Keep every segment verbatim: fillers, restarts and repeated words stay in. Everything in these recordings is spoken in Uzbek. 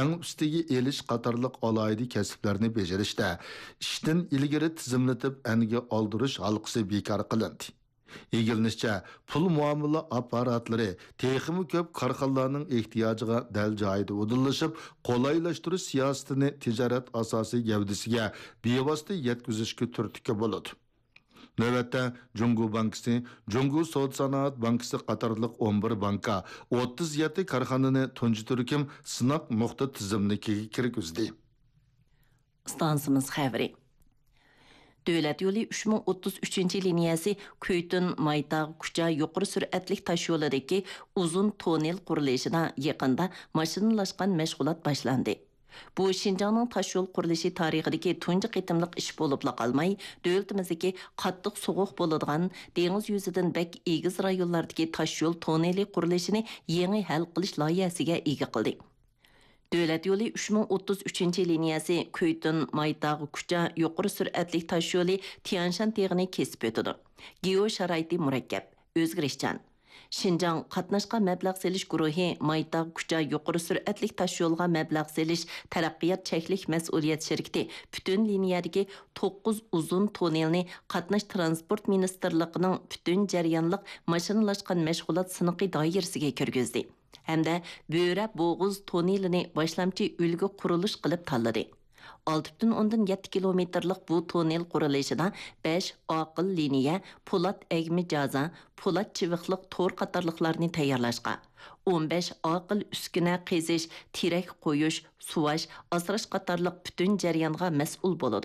eng ustiga elish qatorliq alaydi kasblarni bajarishda ishdan ilgari tizimlatib anga oldirish halqasi bekor qilindi. Egilinishçe, pul muamele aparatlari texmi köp karxanlarning ehtiyojiga dal joyida udullaşıp, kolaylaştırış siyasetini ticaret asası gavdisiga bevosita yetkazishga turtki bo'ladi. Navbatda Jungo Bankisi, Jungo Savdo Sanoat Bankisi qatorliq o'n bir banka o'ttiz yetti korxonani tunji turkum sinaq nuqta tizimligiga kirgizdi. Stansimiz xabari. Dövlət yolu uch ming o'ttiz uchinchi liniyasi Köytün Maytaq Kucha yuqori sur'atli tosh yo'lidagi uzun tonel qurilishida yaqinda mashinalashgan mashg'ulot boshlandi. Bu Şinjanның tosh yo'l qurilishi tarixidagi tunji qitimliq ish bo'libla qolmay, davlatimizdagi qattiq sovuq bo'ladigan dengiz yuzidan bak egiz rayonlardagi tosh yo'l toneli qurilishini yangi hal qilish loyihasiga ega qildi. Dövlət yolu uch ming o'ttiz uchinchi liniyasi Köytün Maytaq Kucha yuqori sur'atli tosh yo'li Tianshan teg'ini kesib o'tadi. Geo sharoiti murakkab, o'zgarishchan. Şinjan qatnashqa mablag' selish guruhi Maytaq Kucha yuqori sur'atli tosh yo'lga mablag' selish taraqqiyot cheklik mas'uliyat shirkati butun liniyadagi to'qqiz uzun tonelni qatnash transport ministerligining butun jarayonliq mashinalashgan mashg'ulot siniqi doirasiga kirgizdi. Hamda Bo'ra Bo'g'iz tonelini boshlamchi ulgu qurilish qilib tanladi. olti butun o'ndan yetti kilometrlik bu tonel qurilishida besh oqil liniya, po'lat egmi jaza, po'lat chiviqliq to'r qatorliqlarni tayyorlashga, o'n besh oqil uskuna qizish, tirak qo'yish, suvash, asrash qatorliq butun jarayonga mas'ul bo'ladi.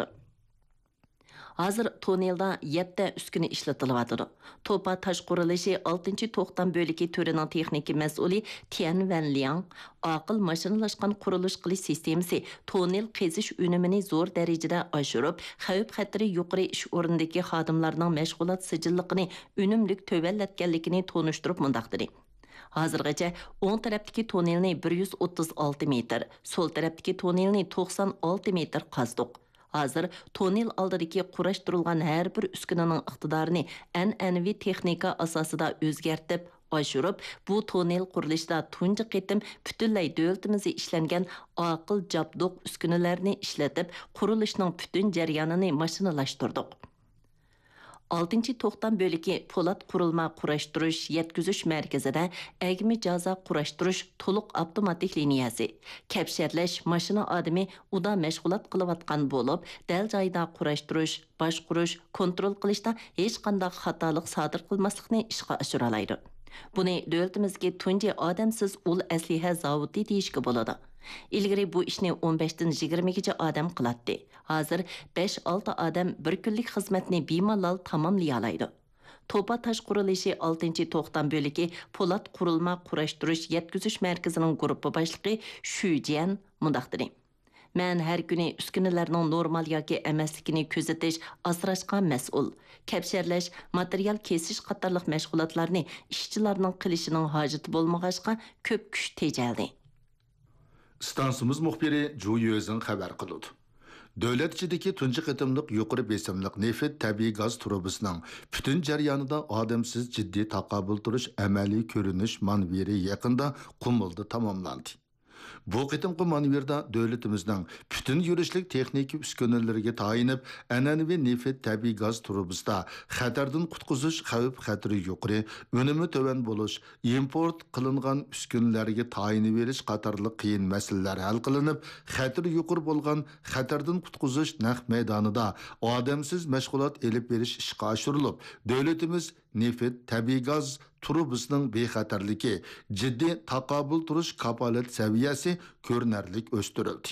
Hazır tonelda yetti uskuna ishlatilyapti. To'pa tosh qurilishi oltinchi to'xtam bo'ligi to'rining texnik mas'uli Tian Van Liang aql mashinalashgan qurilish qilish sistemasi tonel qazish unumini zo'r darajada oshirib, xavf xatari yuqori ish o'rnidagi xodimlarning mashg'ulot sijilligini unumlik to'vallatganligini tonishtirib mundaqdi. Hozirgacha o'ng tarafdagi tonelni bir yuz o'ttiz olti metr, so'l tarafdagi tonelni to'qson olti metr qazdiq. Hazır tonel oldidagi qurashtirilgan har bir uskunaning iqtidorini an'anaviy texnika asosida o'zgartib, oshirib, bu tonel qurilishida tunji qitim butunlay davlatimizda ishlangan aql jabduq uskunalarni ishlatib, qurilishning butun jarayonini mashinalashtirdik. oltinchi to'xtam bo'ligi po'lat qurilma qurashtirish yetkazish markazida agmi jaza qurashtirish to'liq avtomatik liniyasi, kapsharlash mashina odami uda mashg'ulot qilayotgan bo'lib, dal joyda qurashtirish, boshqurish, kontrol qilishda hech qanday xatolik sodir qilmaslikni ishga oshira oladi. Buni davlatimizga tunji odamsiz ul asliha zavodi deyishga bo'ladi. İlgari bu ishni o'n beshdan yigirmaga odam qiladi. Hozir besh olti odam bir kunlik xizmatni bemalol tamomlay oladi. To'pa tosh qurilishi oltinchi to'xtam bo'ligi po'lat qurilma qurashtirish yetkazish markazining guruhi boshlig'i Shu Jian mundaqdir. Men har kuni uskunalarning normal yoki emasligini kuzatish, asrashga mas'ul. Kapsharlash, material kesish qatorliq mashg'ulotlarni ishchilarning qilishining hojati bo'lmag'achqa ko'p kuch tejaldi. Stansimiz muxbiri Ju Yözün xabar qildi. Davlat ichidagi tunji qitimliq yuqori besimliq neft tabiiy gaz trubasining butun jarayonida odamsiz jiddiy taqobil turish amaliy ko'rinish manveri yaqinda Qumulda tamomlandi. Bu qitimqi manverda davlatimizning butun yurishlik texnik uskunalariga tayinib, an'anaviy neft tabiiy gaz trubasida xatardan qutqizish xavf xatari yuqori, unumi to'van bo'lish, import qilingan uskunalarga tayinib berish qatorli qiyin masalalar hal qilinib, xatari yuqori bo'lgan xatardan qutqizish naq maydonida odamsiz mashg'ulot elib berish ishga oshirilib, davlatimiz neft tabiiy gaz trubasining bexatarligi, jiddiy taqobil turish kapolat saviyasi ko'rinarlik o'stirildi.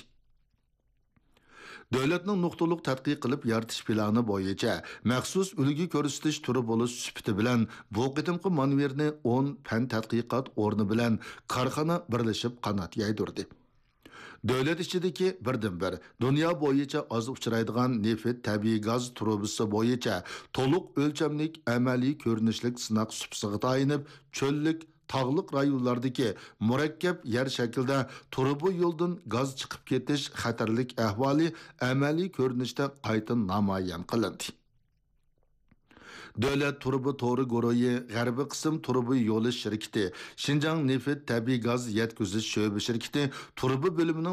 Davlatning nuqtaliq tadqiq qilib yaratish plani bo'yicha maxsus ulgu ko'rsatish turi bo'lish sifati bilan bu qitimqi manverni o'n fan tadqiqot o'rni bilan korxona birlashib qanot yaydirdi. Davlat ichidagi birdan-bir dunyo bo'yicha oz uchraydigan neft tabiiy gaz trubasi bo'yicha to'liq o'lchamlik amaliy ko'rinishlik sinoq supsiga tayinib, cho'llik tağlık rayonlardaki murakkab yer şekilde turubu yoldan gaz çıkıp ketiş xatarlik ahvali amaliy ko'rinishda qayta namoyon qilindi. Davlat turubu to'ri guruhi g'arbiy qism turubu yo'li shirkati, Şinjan neft tabiiy gaz yetkazish sho'ba shirkati turubu bo'limining